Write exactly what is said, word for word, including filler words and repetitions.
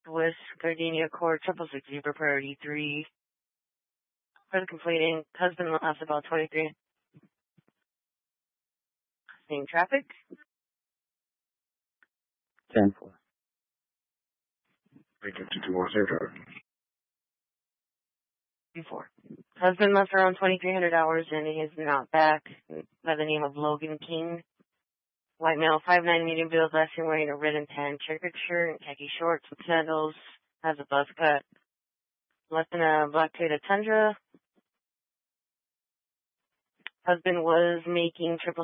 Swiss Gardenia Core triple six Zebra Priority three. For the completing, husband lost about twenty-three. Seeing traffic. ten four. Lincoln two two one, same traffic. Before. Husband left around twenty-three hundred hours and he is not back, by the name of Logan King. White male, five nine, medium build, last seen wearing a red and tan checkered shirt and khaki shorts with sandals, has a buzz cut. Left in a black Toyota Tundra. Husband was making triple